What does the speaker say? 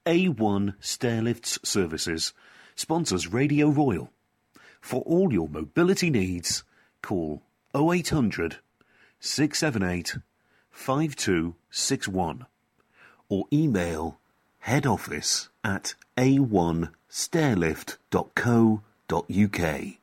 A1 Stairlifts Services sponsors Radio Royal. For all your mobility needs, call 0800 678 5261 or email headoffice@a1stairlift.co.uk.